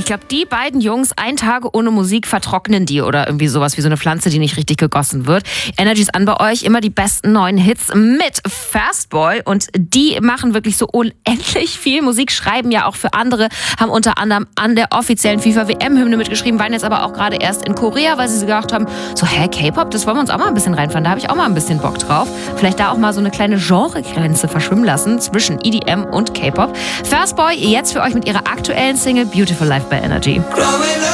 Ich glaube, die beiden Jungs, 1 Tag ohne Musik, vertrocknen die oder irgendwie sowas wie so eine Pflanze, die nicht richtig gegossen wird. Energy ist an bei euch, immer die besten neuen Hits mit Fastboy und die machen wirklich so unendlich viel Musik, schreiben ja auch für andere, haben unter anderem an der offiziellen FIFA-WM-Hymne mitgeschrieben, waren jetzt aber auch gerade erst in Korea, weil sie gedacht haben, so K-Pop, das wollen wir uns auch mal ein bisschen reinfahren, da habe ich auch mal ein bisschen Bock drauf. Vielleicht da auch mal so eine kleine Genregrenze verschwimmen lassen zwischen EDM und K-Pop. Fastboy jetzt für euch mit ihrer aktuellen Single Beautiful Life bei Energy.